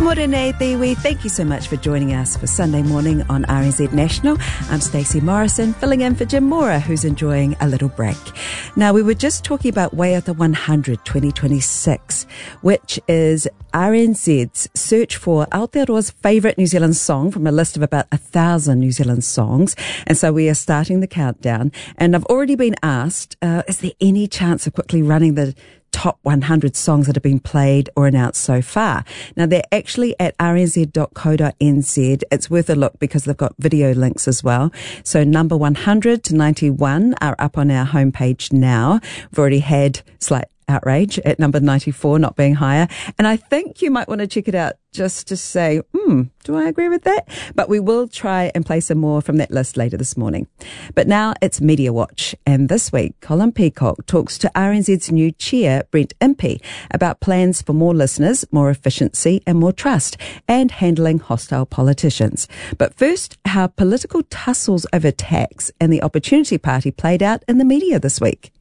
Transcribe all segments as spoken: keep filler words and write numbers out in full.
Morena Tiwi, thank you so much for joining us for Sunday morning on R N Z National. I'm Stacey Morrison, filling in for Jim Mora, who's enjoying a little break. Now, we were just talking about Waiata one hundred twenty twenty-six, which is R N Z's search for Aotearoa's favourite New Zealand song from a list of about a thousand New Zealand songs. And so we are starting the countdown. And I've already been asked, uh, is there any chance of quickly running the top one hundred songs that have been played or announced so far? Now, they're actually at r n z dot co dot n z. It's worth a look because they've got video links as well. So number one hundred to ninety-one are up on our homepage now. We've already had slight outrage at number ninety-four not being higher. And I think you might want to check it out just to say, hmm, do I agree with that? But we will try and play some more from that list later this morning. But now it's Media Watch. And this week, Colin Peacock talks to R N Z's new chair, Brent Impey, about plans for more listeners, more efficiency and more trust, and handling hostile politicians. But first, how political tussles over tax and the Opportunity Party played out in the media this week.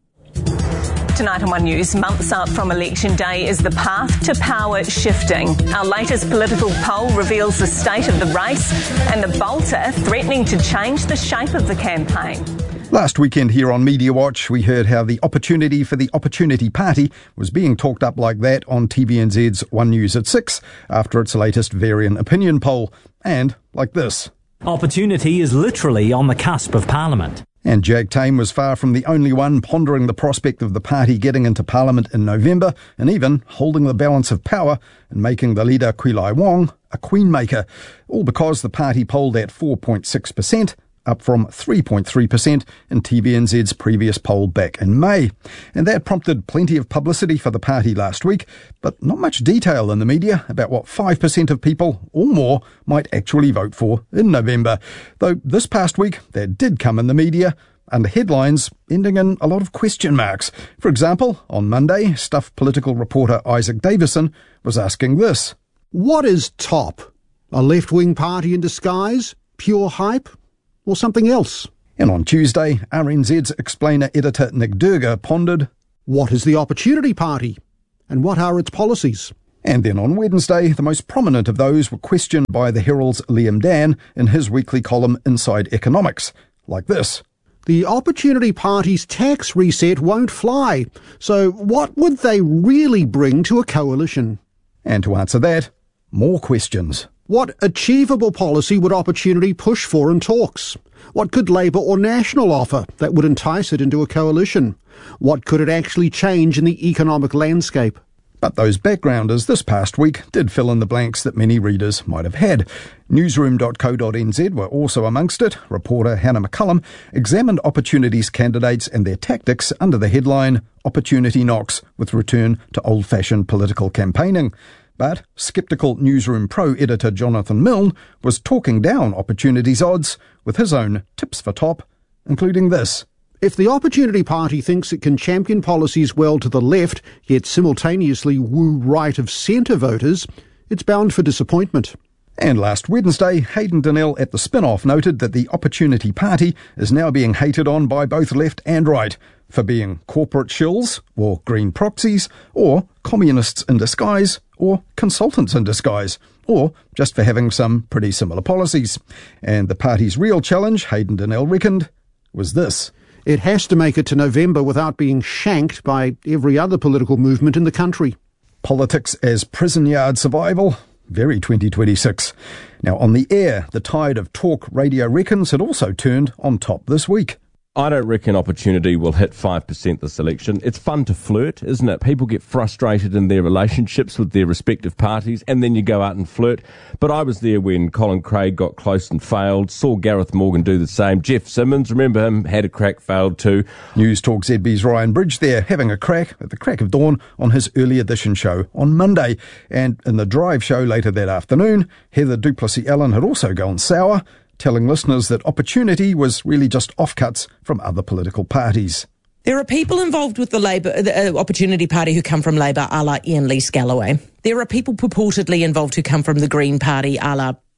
Tonight on One News, months up from election day, is the path to power shifting. Our latest political poll reveals the state of the race and the bolter threatening to change the shape of the campaign. Last weekend here on Media Watch, we heard how the opportunity for the Opportunity Party was being talked up like that on T V N Z's One News at six after its latest Varian opinion poll. And like this. Opportunity is literally on the cusp of Parliament. And Jag Tame was far from the only one pondering the prospect of the party getting into Parliament in November and even holding the balance of power and making the leader Kwilai Wong a queenmaker, all because the party polled at four point six percent, up from three point three percent in T V N Z's previous poll back in May. And that prompted plenty of publicity for the party last week, but not much detail in the media about what five percent of people or more might actually vote for in November. Though this past week, that did come in the media under headlines ending in a lot of question marks. For example, on Monday, Stuff political reporter Isaac Davison was asking this. What is TOP? A left-wing party in disguise? Pure hype? Or something else? And on Tuesday, R N Z's explainer editor Nick Durga pondered, what is the Opportunity Party? And what are its policies? And then on Wednesday, the most prominent of those were questioned by the Herald's Liam Dan in his weekly column Inside Economics, like this. The Opportunity Party's tax reset won't fly, so what would they really bring to a coalition? And to answer that, more questions. What achievable policy would Opportunity push for in talks? What could Labour or National offer that would entice it into a coalition? What could it actually change in the economic landscape? But those backgrounders this past week did fill in the blanks that many readers might have had. newsroom dot co dot n z were also amongst it. Reporter Hannah McCullum examined Opportunity's candidates and their tactics under the headline, Opportunity Knocks with Return to Old-Fashioned Political Campaigning. But sceptical Newsroom Pro editor Jonathan Milne was talking down Opportunity's odds with his own tips for top, including this. If the Opportunity Party thinks it can champion policies well to the left, yet simultaneously woo right-of-centre voters, it's bound for disappointment. And last Wednesday, Hayden Donnell at the Spin-Off noted that the Opportunity Party is now being hated on by both left and right for being corporate shills, or green proxies, or communists in disguise, or consultants in disguise, or just for having some pretty similar policies. And the party's real challenge, Hayden Donnell reckoned, was this. It has to make it to November without being shanked by every other political movement in the country. Politics as prison yard survival? Very twenty twenty-six. Now, on the air, the tide of talk radio reckons had also turned on top this week. I don't reckon Opportunity will hit five percent this election. It's fun to flirt, isn't it? People get frustrated in their relationships with their respective parties, and then you go out and flirt. But I was there when Colin Craig got close and failed, saw Gareth Morgan do the same. Jeff Simmons, remember him, had a crack, failed too. News Talk Z B's Ryan Bridge there, having a crack at the crack of dawn on his early edition show on Monday. And in the drive show later that afternoon, Heather Duplessis-Allen had also gone sour, telling listeners that Opportunity was really just offcuts from other political parties. There are people involved with the Labour, the uh, Opportunity Party who come from Labour, a la Ian Lee-Scalloway. There are people purportedly involved who come from the Green Party, a la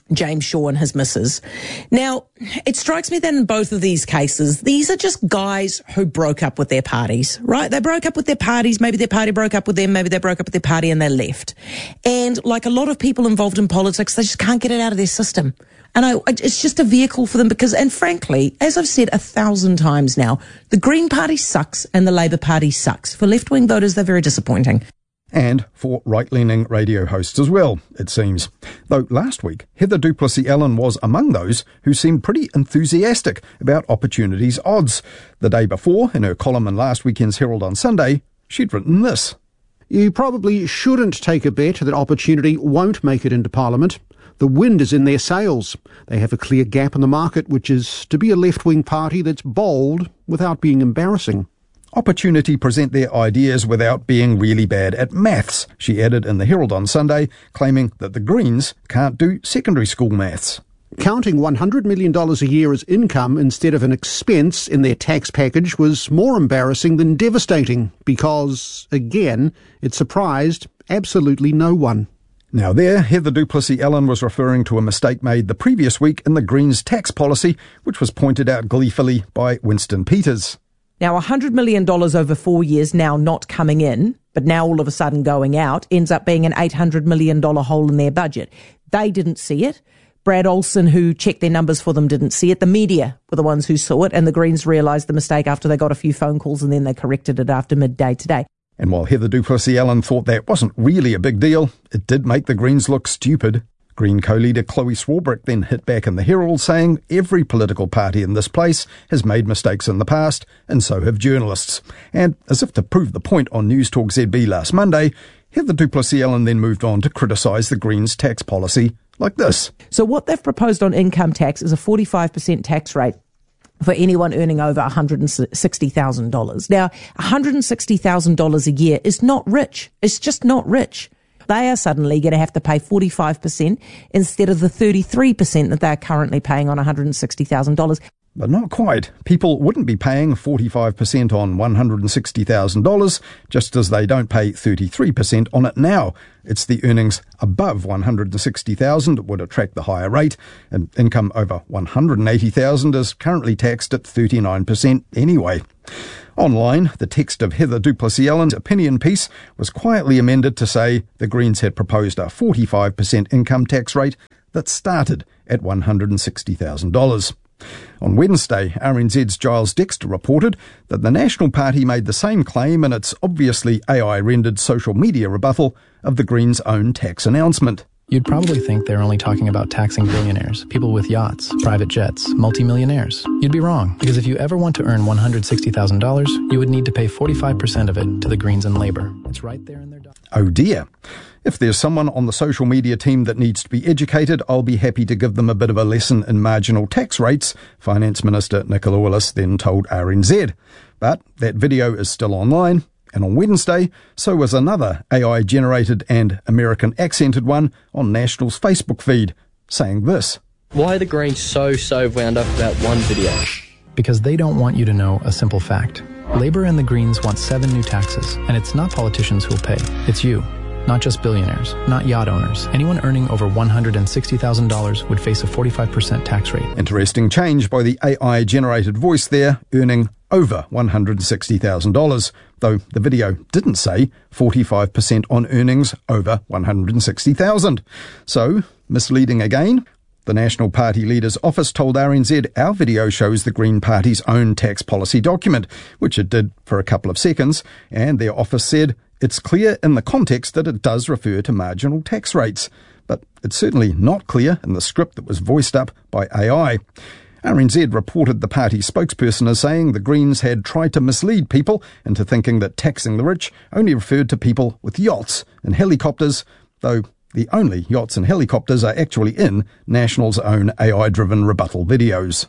James Shaw and his missus. Now, it strikes me that in both of these cases, these are just guys who broke up with their parties, right? They broke up with their parties, maybe their party broke up with them, maybe they broke up with their party and they left. And like a lot of people involved in politics, they just can't get it out of their system. And I, it's just a vehicle for them because, and frankly, as I've said a thousand times now, the Green Party sucks and the Labour Party sucks. For left-wing voters, they're very disappointing. And for right-leaning radio hosts as well, it seems. Though last week, Heather du Plessis-Allen was among those who seemed pretty enthusiastic about Opportunity's odds. The day before, in her column in last weekend's Herald on Sunday, she'd written this. You probably shouldn't take a bet that Opportunity won't make it into Parliament. The wind is in their sails. They have a clear gap in the market, which is to be a left-wing party that's bold without being embarrassing. Opportunity present their ideas without being really bad at maths, she added in the Herald on Sunday, claiming that the Greens can't do secondary school maths. Counting one hundred million dollars a year as income instead of an expense in their tax package was more embarrassing than devastating because, again, it surprised absolutely no one. Now there, Heather du Plessis-Allen was referring to a mistake made the previous week in the Greens' tax policy, which was pointed out gleefully by Winston Peters. Now, one hundred million dollars over four years now not coming in, but now all of a sudden going out, ends up being an eight hundred million dollars hole in their budget. They didn't see it. Brad Olson, who checked their numbers for them, didn't see it. The media were the ones who saw it, and the Greens realised the mistake after they got a few phone calls, and then they corrected it after midday today. And while Heather du Plessis-Allen thought that wasn't really a big deal, it did make the Greens look stupid. Green co-leader Chloe Swarbrick then hit back in the Herald, saying every political party in this place has made mistakes in the past, and so have journalists. And as if to prove the point on News Talk Z B last Monday, Heather du Plessis-Allen then moved on to criticise the Greens' tax policy like this. So what they've proposed on income tax is a forty-five percent tax rate for anyone earning over one hundred sixty thousand dollars. Now, one hundred sixty thousand dollars a year is not rich. It's just not rich. They are suddenly going to have to pay forty-five percent instead of the thirty-three percent that they're currently paying on one hundred sixty thousand dollars. But not quite. People wouldn't be paying forty-five percent on one hundred sixty thousand dollars, just as they don't pay thirty-three percent on it now. It's the earnings above one hundred sixty thousand dollars that would attract the higher rate, and income over one hundred eighty thousand dollars is currently taxed at thirty-nine percent anyway. Online, the text of Heather du Plessis-Allen's opinion piece was quietly amended to say the Greens had proposed a forty-five percent income tax rate that started at one hundred sixty thousand dollars. On Wednesday, R N Z's Giles Dexter reported that the National Party made the same claim in its obviously A I-rendered social media rebuttal of the Greens' own tax announcement. You'd probably think they're only talking about taxing billionaires, people with yachts, private jets, multimillionaires. You'd be wrong, because if you ever want to earn one hundred sixty thousand dollars, you would need to pay forty-five percent of it to the Greens and Labour. It's right there in their document. Oh dear. If there's someone on the social media team that needs to be educated, I'll be happy to give them a bit of a lesson in marginal tax rates, Finance Minister Nicola Willis then told R N Z. But that video is still online. And on Wednesday, so was another A I-generated and American-accented one on National's Facebook feed, saying this. Why are the Greens so, so wound up about one video? Because they don't want you to know a simple fact. Labour and the Greens want seven new taxes, and it's not politicians who'll pay. It's you. Not just billionaires, not yacht owners. Anyone earning over one hundred sixty thousand dollars would face a forty-five percent tax rate. Interesting change by the A I-generated voice there, earning over one hundred sixty thousand dollars, though the video didn't say forty-five percent on earnings over one hundred sixty thousand dollars. So, misleading again. The National Party leader's office told R N Z our video shows the Green Party's own tax policy document, which it did for a couple of seconds, and their office said it's clear in the context that it does refer to marginal tax rates, but it's certainly not clear in the script that was voiced up by A I. R N Z reported the party spokesperson as saying the Greens had tried to mislead people into thinking that taxing the rich only referred to people with yachts and helicopters, though the only yachts and helicopters are actually in National's own A I-driven rebuttal videos.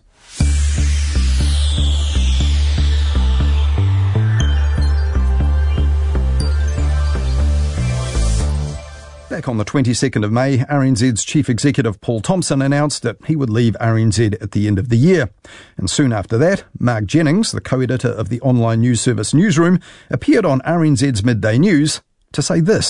Back on the twenty-second of May, R N Z's Chief Executive Paul Thompson announced that he would leave R N Z at the end of the year. And soon after that, Mark Jennings, the co-editor of the online news service Newsroom, appeared on R N Z's Midday News to say this.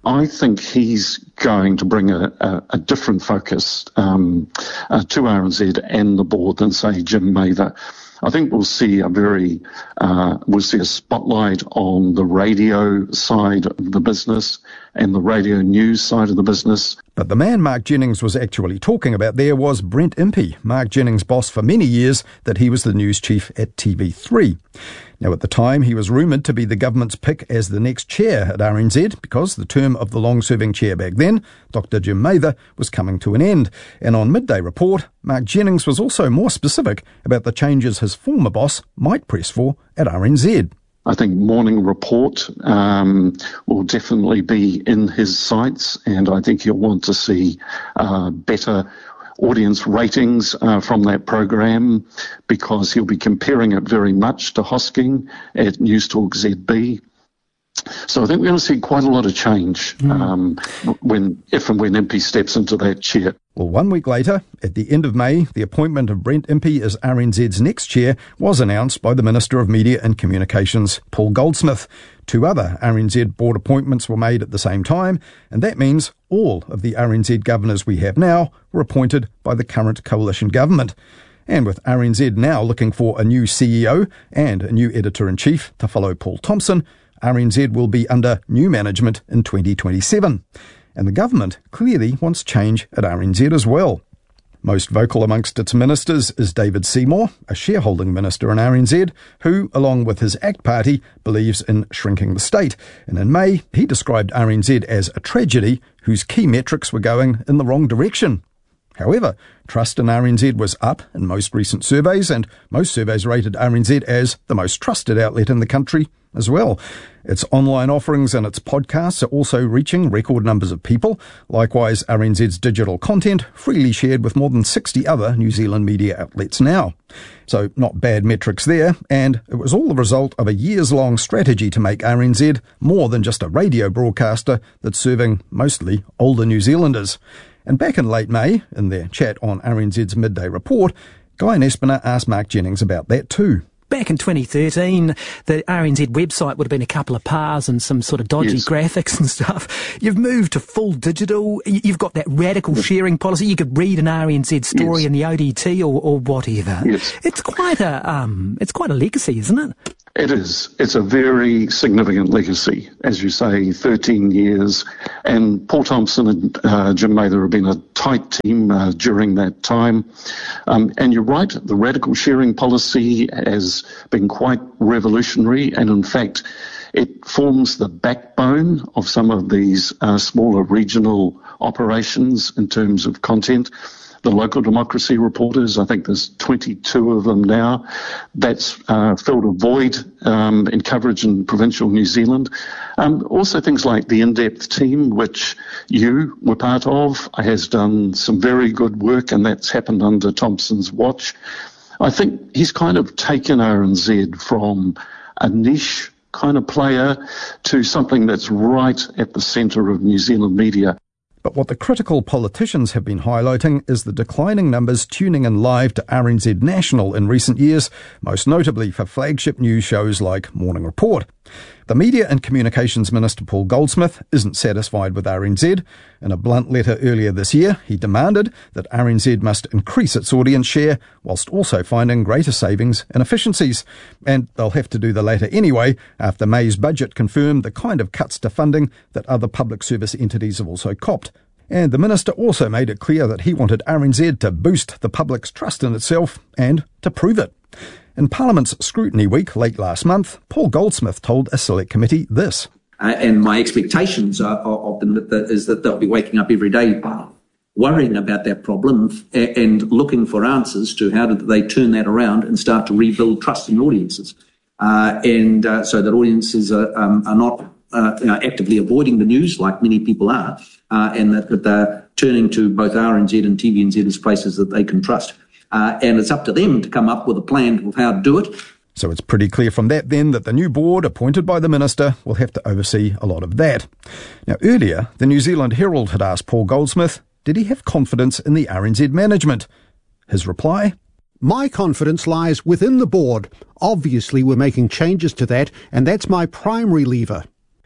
I think he's going to bring a, a, a different focus um, uh, to R N Z and the board than, say, Jim Mather. I think we'll see a very, uh, we'll see a spotlight on the radio side of the business and the radio news side of the business. But the man Mark Jennings was actually talking about there was Brent Impey, Mark Jennings' boss for many years, that he was the news chief at T V three. Now, at the time, he was rumoured to be the government's pick as the next chair at R N Z because the term of the long-serving chair back then, Doctor Jim Mather, was coming to an end. And on Midday Report, Mark Jennings was also more specific about the changes his former boss might press for at R N Z. I think Morning Report um, will definitely be in his sights, and I think he'll want to see uh, better audience ratings uh, from that program, because he'll be comparing it very much to Hosking at News Talk Z B. So I think we're going to see quite a lot of change mm. um, when, if and when Impey steps into that chair. Well, one week later, at the end of May, the appointment of Brent Impey as R N Z's next chair was announced by the Minister of Media and Communications, Paul Goldsmith. Two other R N Z board appointments were made at the same time, and that means all of the R N Z governors we have now were appointed by the current coalition government. And with R N Z now looking for a new C E O and a new editor-in-chief to follow Paul Thompson, R N Z will be under new management in twenty twenty-seven. And the government clearly wants change at R N Z as well. Most vocal amongst its ministers is David Seymour, a shareholding minister in R N Z, who, along with his ACT party, believes in shrinking the state. And in May, he described R N Z as a tragedy whose key metrics were going in the wrong direction. However, trust in R N Z was up in most recent surveys, and most surveys rated R N Z as the most trusted outlet in the country as well. Its online offerings and its podcasts are also reaching record numbers of people. Likewise, R N Z's digital content freely shared with more than sixty other New Zealand media outlets now. So not bad metrics there, and it was all the result of a years-long strategy to make R N Z more than just a radio broadcaster that's serving mostly older New Zealanders. And back in late May, in their chat on R N Z's Midday Report, Guy Nespiner asked Mark Jennings about that too. Back in twenty thirteen, the R N Z website would have been a couple of pars and some sort of dodgy yes. graphics and stuff. You've moved to full digital. You've got that radical yes. sharing policy. You could read an R N Z story yes. in the O D T or, or whatever. Yes. It's quite a um, it's quite a legacy, isn't it? It is. It's a very significant legacy, as you say, thirteen years. And Paul Thompson and uh, Jim Mather have been a tight team uh, during that time. Um, and you're right, the radical sharing policy has been quite revolutionary. And in fact, it forms the backbone of some of these uh, smaller regional operations in terms of content. The local democracy reporters, I think there's twenty-two of them now. That's uh, filled a void um, in coverage in provincial New Zealand. Um, also things like the In-Depth team, which you were part of, has done some very good work, and that's happened under Thompson's watch. I think he's kind of taken R N Z from a niche kind of player to something that's right at the centre of New Zealand media. But what the critical politicians have been highlighting is the declining numbers tuning in live to R N Z National in recent years, most notably for flagship news shows like Morning Report. The Media and Communications Minister Paul Goldsmith isn't satisfied with R N Z. In a blunt letter earlier this year, he demanded that R N Z must increase its audience share whilst also finding greater savings and efficiencies. And they'll have to do the latter anyway, after May's budget confirmed the kind of cuts to funding that other public service entities have also copped. And the minister also made it clear that he wanted R N Z to boost the public's trust in itself and to prove it. In Parliament's Scrutiny Week late last month, Paul Goldsmith told a select committee this. Uh, and my expectations are, are, of them that, that is that they'll be waking up every day worrying about that problem and looking for answers to how do they turn that around and start to rebuild trust in audiences. Uh, and uh, so that audiences are, um, are not uh, you know, actively avoiding the news like many people are, uh, and that, that they're turning to both R N Z and T V N Z as places that they can trust. Uh, and it's up to them to come up with a plan of how to do it. So it's pretty clear from that then that the new board appointed by the minister will have to oversee a lot of that. Now earlier, the New Zealand Herald had asked Paul Goldsmith, did he have confidence in the R N Z management? His reply? My confidence lies within the board. Obviously we're making changes to that, and that's my primary lever.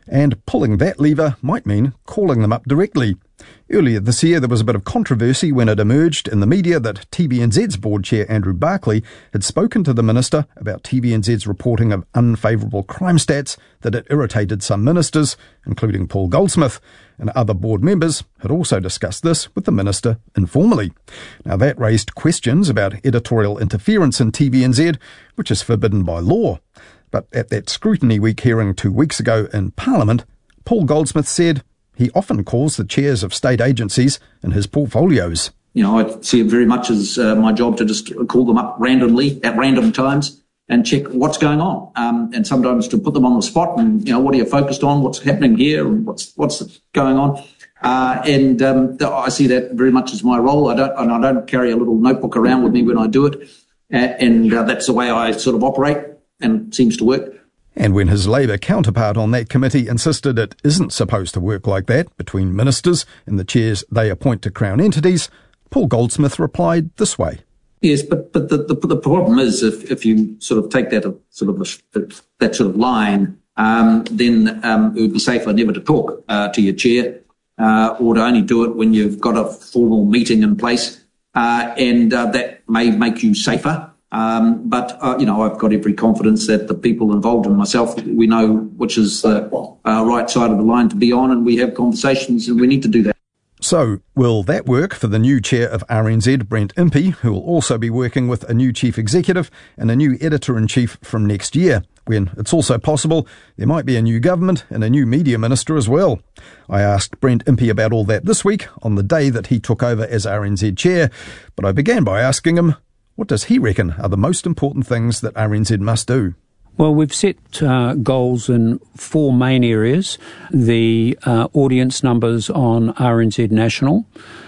And pulling that lever might mean calling them up directly. Earlier this year, there was a bit of controversy when it emerged in the media that T V N Z's board chair Andrew Barclay had spoken to the minister about T V N Z's reporting of unfavourable crime stats that had irritated some ministers, including Paul Goldsmith, and other board members had also discussed this with the minister informally. Now, that raised questions about editorial interference in T V N Z, which is forbidden by law. But at that Scrutiny Week hearing two weeks ago in Parliament, Paul Goldsmith said he often calls the chairs of state agencies in his portfolios. You know, I see it very much as uh, my job to just call them up randomly at random times and check what's going on. Um, and sometimes to put them on the spot and, you know, what are you focused on? What's happening here? And what's what's going on? Uh, and um, I see that very much as my role. I don't, and I don't carry a little notebook around with me when I do it. Uh, and uh, that's the way I sort of operate, and it seems to work. And when his Labour counterpart on that committee insisted it isn't supposed to work like that between ministers and the chairs they appoint to Crown entities, Paul Goldsmith replied this way. Yes, but but the, the, the problem is if, if you sort of take that sort of a, that sort of line, um, then um, it would be safer never to talk uh, to your chair uh, or to only do it when you've got a formal meeting in place, uh, and uh, that may make you safer. Um, but, uh, you know, I've got every confidence that the people involved and myself, we know which is the uh, right side of the line to be on, and we have conversations and we need to do that. So, will that work for the new chair of R N Z, Brent Impey, who will also be working with a new chief executive and a new editor-in-chief from next year, when it's also possible there might be a new government and a new media minister as well? I asked Brent Impey about all that this week on the day that he took over as R N Z chair, but I began by asking him, what does he reckon are the most important things that R N Z must do? Well, we've set uh, goals in four main areas. The uh, audience numbers on R N Z National,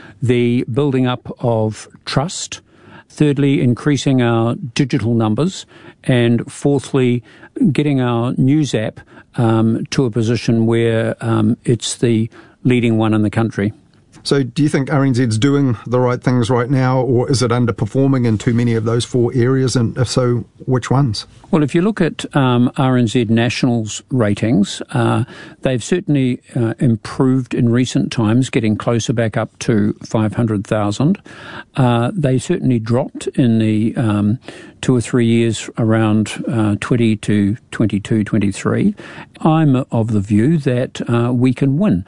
the building up of trust, thirdly, increasing our digital numbers, and fourthly, getting our news app um, to a position where um, it's the leading one in the country. So do you think R N Z's doing the right things right now, or is it underperforming in too many of those four areas? And if so, which ones? Well, if you look at um, R N Z National's ratings, uh, they've certainly uh, improved in recent times, getting closer back up to five hundred thousand. Uh, they certainly dropped in the um, two or three years around uh, twenty to twenty-two, twenty-three. I'm of the view that uh, we can win.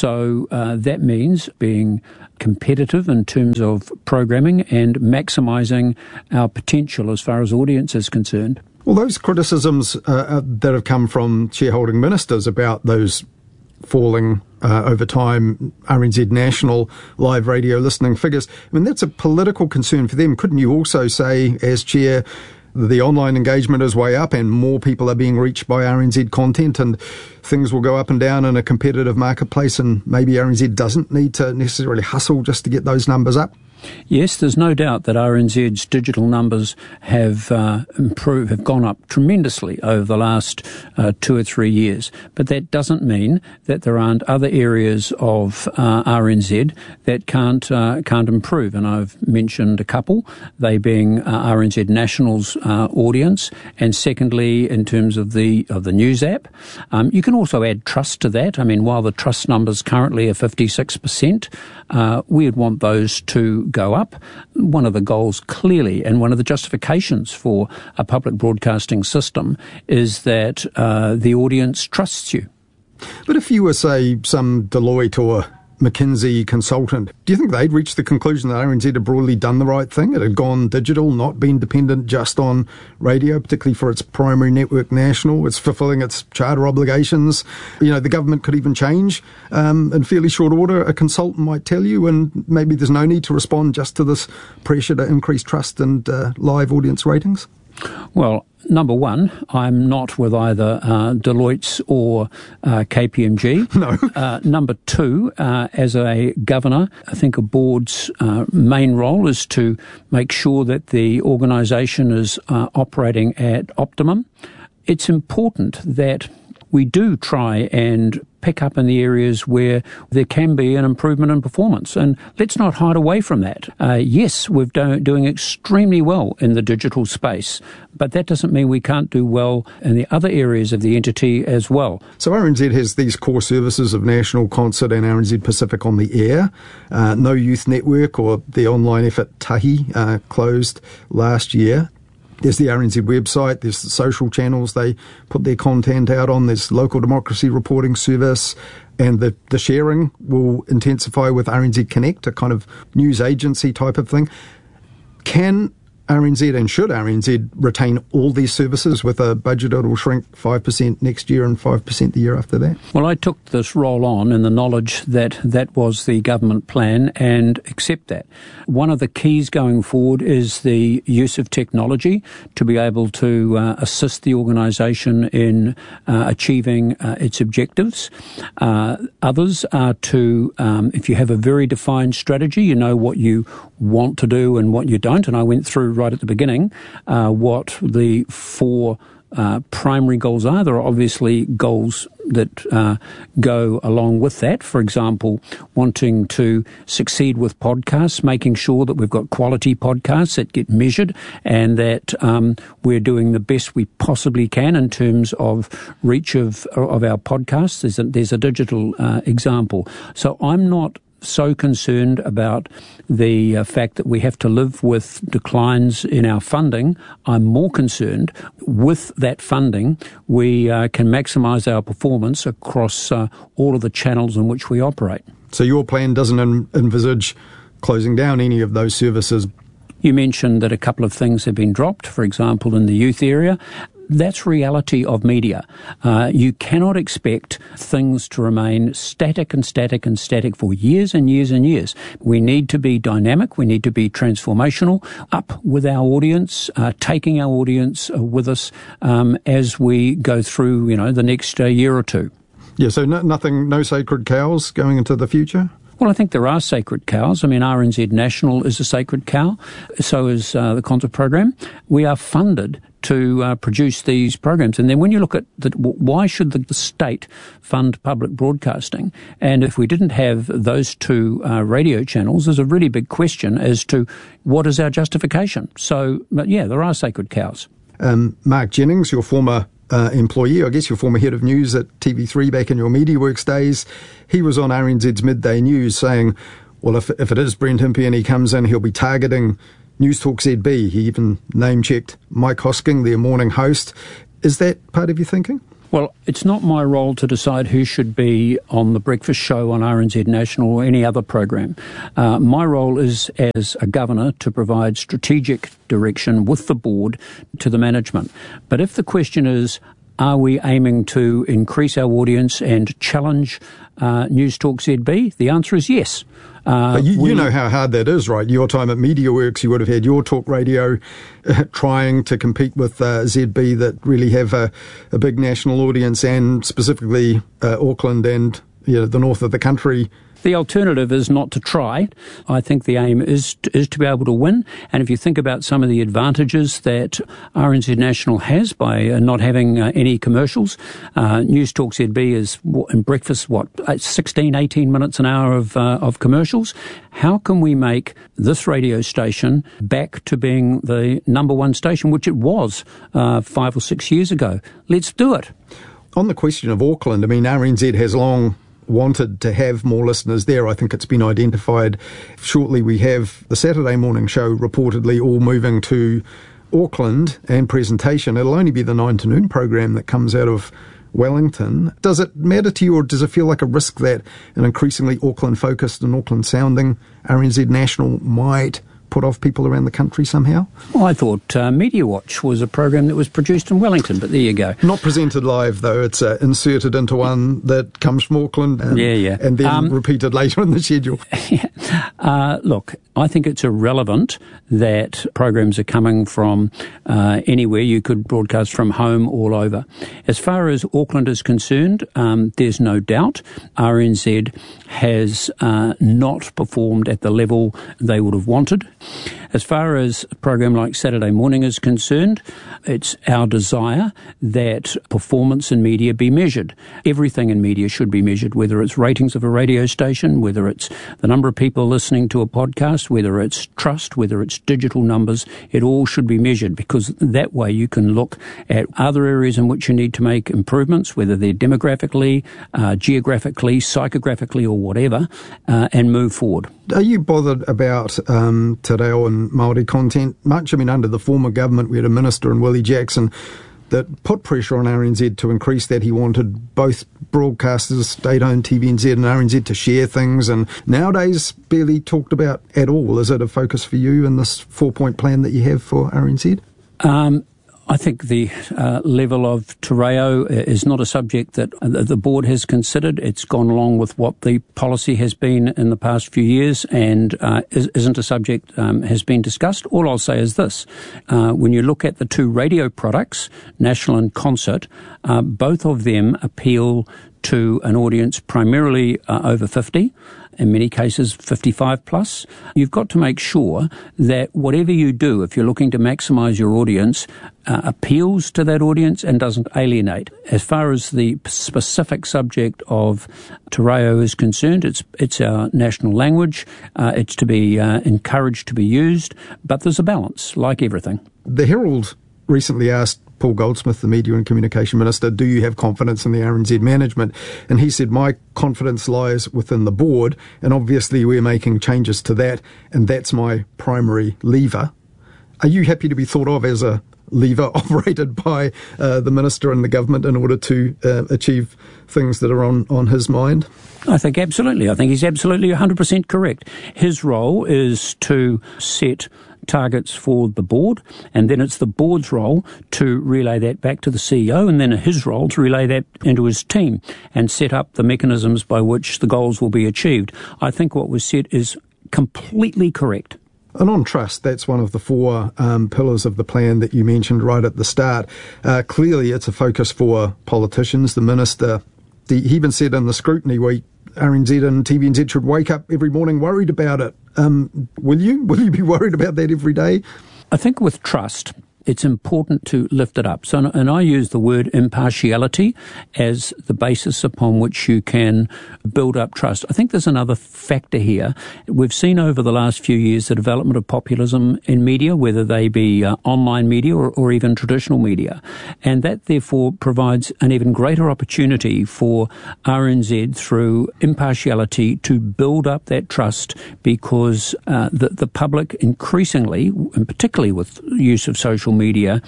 So uh, that means being competitive in terms of programming and maximising our potential as far as audience is concerned. Well, those criticisms uh, that have come from shareholding ministers about those falling uh, over time R N Z National live radio listening figures, I mean, that's a political concern for them. Couldn't you also say, as chair, the online engagement is way up and more people are being reached by R N Z content, and things will go up and down in a competitive marketplace, and maybe R N Z doesn't need to necessarily hustle just to get those numbers up? Yes, there's no doubt that R N Z's digital numbers have uh, improved, have gone up tremendously over the last uh, two or three years. But that doesn't mean that there aren't other areas of uh, R N Z that can't uh, can't improve. And I've mentioned a couple, they being uh, R N Z National's uh, audience, and secondly, in terms of the of the news app. Um, you can also add trust to that. I mean, while the trust numbers currently are fifty-six percent, uh, we'd want those to go up. One of the goals clearly, and one of the justifications for a public broadcasting system, is that uh, the audience trusts you. But if you were, say, some Deloitte or McKinsey consultant, do you think they'd reach the conclusion that R N Z had broadly done the right thing? It had gone digital, not been dependent just on radio, particularly for its primary network National. It's fulfilling its charter obligations. You know, the government could even change um, in fairly short order, a consultant might tell you, and maybe there's no need to respond just to this pressure to increase trust and uh, live audience ratings? Well, number one, I'm not with either uh, Deloitte's or uh, K P M G. No. Uh, number two, uh, as a governor, I think a board's uh, main role is to make sure that the organisation is uh, operating at optimum. It's important that we do try and pick up in the areas where there can be an improvement in performance. And let's not hide away from that. Uh, yes, we're do- doing extremely well in the digital space, but that doesn't mean we can't do well in the other areas of the entity as well. So R N Z has these core services of National Concert and R N Z Pacific on the air. Uh, No Youth Network or the online effort Tahi uh, closed last year. There's the R N Z website, there's the social channels they put their content out on, there's local democracy reporting service, and the, the sharing will intensify with R N Z Connect, a kind of news agency type of thing. Can R N Z and should R N Z retain all these services with a budget that will shrink five percent next year and five percent the year after that? Well, I took this role on in the knowledge that that was the government plan and accept that. One of the keys going forward is the use of technology to be able to uh, assist the organisation in uh, achieving uh, its objectives. Uh, others are to, um, if you have a very defined strategy, you know what you want to do and what you don't, and I went through right at the beginning uh, what the four uh, primary goals are. There are obviously goals that uh, go along with that. For example, wanting to succeed with podcasts, making sure that we've got quality podcasts that get measured and that um, we're doing the best we possibly can in terms of reach of of our podcasts. There's a, there's a digital uh, example. So I'm not so concerned about the uh, fact that we have to live with declines in our funding. I'm more concerned with that funding we uh, can maximise our performance across uh, all of the channels in which we operate. So your plan doesn't en- envisage closing down any of those services? You mentioned that a couple of things have been dropped, for example, in the youth area. That's reality of media. Uh, you cannot expect things to remain static and static and static for years and years and years. We need to be dynamic. We need to be transformational, up with our audience, uh, taking our audience uh, with us um, as we go through, you know, the next uh, year or two. Yeah, so no, nothing, no sacred cows going into the future? Well, I think there are sacred cows. I mean, R N Z National is a sacred cow. So is uh, the concert program. We are funded to uh, produce these programs. And then when you look at the, why should the, the state fund public broadcasting? And if we didn't have those two uh, radio channels, there's a really big question as to what is our justification. So, but yeah, there are sacred cows. Um, Mark Jennings, your former Uh, employee, I guess your former head of news at T V three back in your MediaWorks days, he was on R N Z's Midday News saying, well, if, if it is Brent Impey and he comes in, he'll be targeting News Talk Z B. He even name-checked Mike Hosking, their morning host. Is that part of your thinking? Well, it's not my role to decide who should be on the breakfast show on R N Z National or any other program. Uh, my role is, as a governor, to provide strategic direction with the board to the management. But if the question is, are we aiming to increase our audience and challenge uh, News Talk Z B? The answer is yes. Uh, but you, we, you know how hard that is, right? Your time at MediaWorks, you would have had your talk radio uh, trying to compete with uh, Z B that really have a, a big national audience, and specifically uh, Auckland and you know, the north of the country. The alternative is not to try. I think the aim is to, is to be able to win. And if you think about some of the advantages that R N Z National has by uh, not having uh, any commercials, uh, News Talk Z B is in breakfast, what, sixteen, eighteen minutes an hour of, uh, of commercials. How can we make this radio station back to being the number one station, which it was uh, five or six years ago? Let's do it. On the question of Auckland, I mean, R N Z has long wanted to have more listeners there. I think it's been identified. Shortly we have the Saturday morning show reportedly all moving to Auckland and presentation. It'll only be the nine to noon program that comes out of Wellington. Does it matter to you, or does it feel like a risk that an increasingly Auckland focused and Auckland sounding R N Z National might put off people around the country somehow? Well, I thought uh, Media Watch was a program that was produced in Wellington, but there you go. Not presented live, though. It's uh, inserted into one that comes from Auckland and, yeah, yeah. and then um, repeated later in the schedule. Yeah. Uh, look, I think it's irrelevant that programs are coming from uh, anywhere. You could broadcast from home all over. As far as Auckland is concerned, um, there's no doubt R N Z has uh, not performed at the level they would have wanted. As far as a program like Saturday Morning is concerned, it's our desire that performance in media be measured. Everything in media should be measured, whether it's ratings of a radio station, whether it's the number of people listening to a podcast, whether it's trust, whether it's digital numbers. It all should be measured, because that way you can look at other areas in which you need to make improvements, whether they're demographically, uh, geographically, psychographically or whatever, uh, and move forward. Are you bothered about um, te reo and Māori content much? I mean, under the former government, we had a minister in Willie Jackson that put pressure on R N Z to increase that. He wanted both broadcasters, state-owned T V N Z and R N Z, to share things, and nowadays barely talked about at all. Is it a focus for you in this four-point plan that you have for R N Z? Um, I think the uh, level of te reo is not a subject that the board has considered. It's gone along with what the policy has been in the past few years, and uh, isn't a subject um, has been discussed. All I'll say is this. Uh, when you look at the two radio products, National and Concert, uh, both of them appeal to an audience primarily uh, over fifty, in many cases fifty-five plus. You've got to make sure that whatever you do, if you're looking to maximise your audience, uh, appeals to that audience and doesn't alienate. As far as the specific subject of te reo is concerned, it's it's our national language. Uh, it's to be uh, encouraged to be used, but there's a balance, like everything. The Herald recently asked Paul Goldsmith, the Media and Communication Minister, do you have confidence in the R N Z management? And he said, my confidence lies within the board, and obviously we're making changes to that, and that's my primary lever. Are you happy to be thought of as a lever operated by uh, the Minister and the government in order to uh, achieve things that are on, on his mind? I think absolutely. I think he's absolutely one hundred percent correct. His role is to set targets for the board, and then it's the board's role to relay that back to the C E O, and then his role to relay that into his team and set up the mechanisms by which the goals will be achieved. I think what was said is completely correct. And on trust, that's one of the four um, pillars of the plan that you mentioned right at the start. Uh, clearly, it's a focus for politicians. The minister, the, he even said in the scrutiny week, R N Z and T V N Z should wake up every morning worried about it. Um, will you? Will you be worried about that every day? I think with trust, it's important to lift it up. So, and I use the word impartiality as the basis upon which you can build up trust. I think there's another factor here. We've seen over the last few years the development of populism in media, whether they be uh, online media or, or even traditional media. And that therefore provides an even greater opportunity for R N Z through impartiality to build up that trust, because uh, the, the public increasingly, and particularly with use of social media,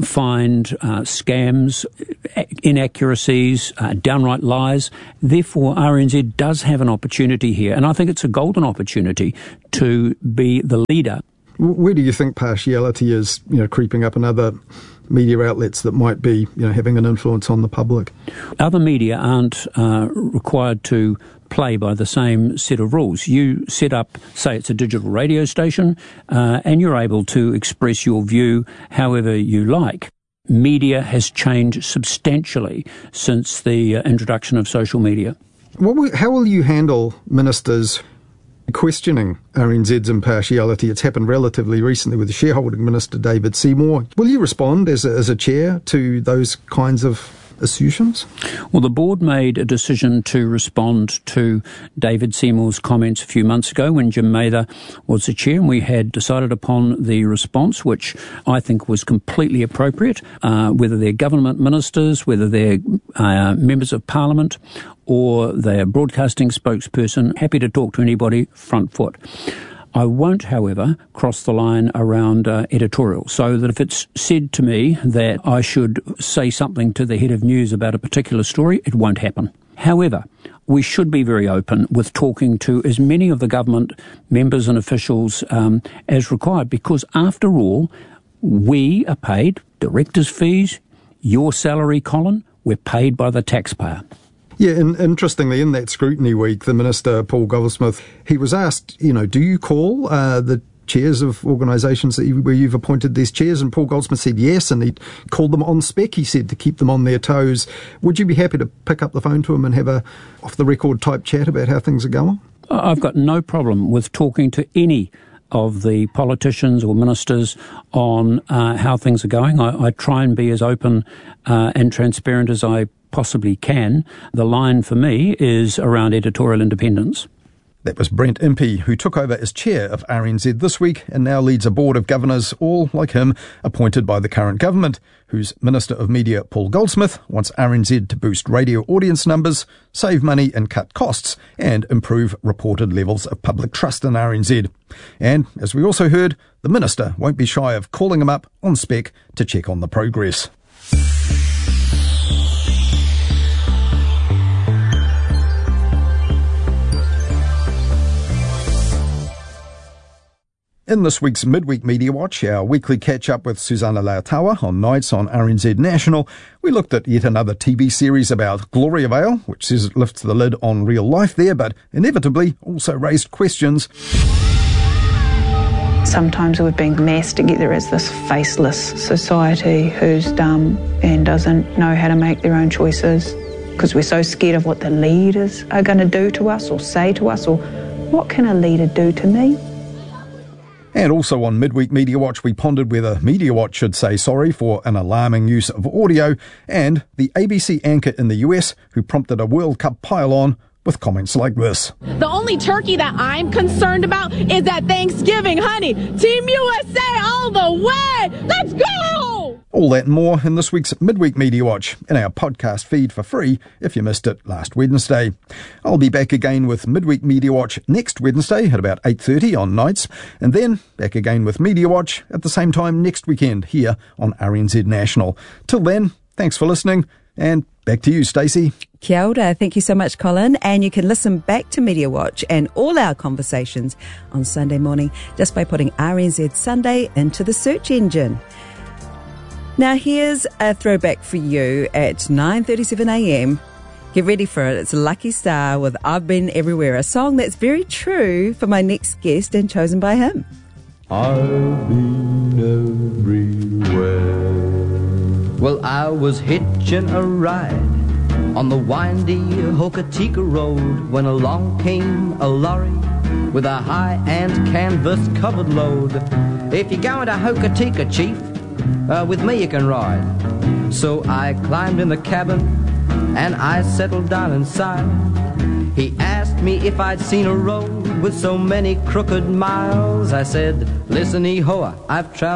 find uh, scams, inaccuracies, uh, downright lies. Therefore, R N Z does have an opportunity here, and I think it's a golden opportunity to be the leader. Where do you think partiality is, you know, creeping up in other media outlets that might be, you know, having an influence on the public? Other media aren't uh, required to play by the same set of rules. You set up, say it's a digital radio station, uh, and you're able to express your view however you like. Media has changed substantially since the uh, introduction of social media. What will, how will you handle ministers questioning R N Z's impartiality? It's happened relatively recently with the shareholding minister, David Seymour. Will you respond as a, as a chair to those kinds of assertions? Well, the board made a decision to respond to David Seymour's comments a few months ago when Jim Mather was the chair, and we had decided upon the response, which I think was completely appropriate, uh, whether they're government ministers, whether they're uh, members of parliament, or they're broadcasting spokesperson. Happy to talk to anybody front foot. I won't, however, cross the line around uh, editorial, so that if it's said to me that I should say something to the head of news about a particular story, it won't happen. However, we should be very open with talking to as many of the government members and officials um, as required, because after all, we are paid directors' fees, your salary, Colin, we're paid by the taxpayer. Yeah, and interestingly, in that scrutiny week, the Minister, Paul Goldsmith, he was asked, you know, do you call uh, the chairs of organisations that you, where you've appointed these chairs? And Paul Goldsmith said yes, and he called them on spec, he said, to keep them on their toes. Would you be happy to pick up the phone to him and have a off-the-record type chat about how things are going? I've got no problem with talking to any of the politicians or ministers on uh, how things are going. I, I try and be as open uh, and transparent as I possibly can. The line for me is around editorial independence. That was Brent Impey, who took over as chair of R N Z this week and now leads a board of governors, all, like him, appointed by the current government, whose Minister of Media, Paul Goldsmith, wants R N Z to boost radio audience numbers, save money and cut costs, and improve reported levels of public trust in R N Z. And, as we also heard, the Minister won't be shy of calling him up on spec to check on the progress. In this week's Midweek Media Watch, our weekly catch-up with Susanna Leotawa on nights on R N Z National, we looked at yet another T V series about Gloria Vale, which says it lifts the lid on real life there, but inevitably also raised questions. Sometimes we've been massed together as this faceless society who's dumb and doesn't know how to make their own choices because we're so scared of what the leaders are going to do to us or say to us, or what can a leader do to me? And also on Midweek Media Watch, we pondered whether Media Watch should say sorry for an alarming use of audio, and the A B C anchor in the U S who prompted a World Cup pile-on with comments like this. The only turkey that I'm concerned about is at Thanksgiving, honey. Team U S A all the way! Let's go! All that and more in this week's Midweek Media Watch, in our podcast feed for free if you missed it last Wednesday. I'll be back again with Midweek Media Watch next Wednesday at about eight thirty on nights, and then back again with Media Watch at the same time next weekend here on R N Z National. Till then, thanks for listening, and back to you, Stacey. Kia ora. Thank you so much, Colin. And you can listen back to Media Watch and all our conversations on Sunday morning just by putting R N Z Sunday into the search engine. Now here's a throwback for you at nine thirty-seven a.m. Get ready for it. It's Lucky Star with I've Been Everywhere, a song that's very true for my next guest and chosen by him. I've been everywhere. Well, I was hitching a ride on the windy Hokitika Road when along came a lorry with a high-end canvas-covered load. If you're going to Hokitika, Chief, uh, with me you can ride. So I climbed in the cabin and I settled down inside. He asked me if I'd seen a road with so many crooked miles. I said, listen, Ehoa, I've traveled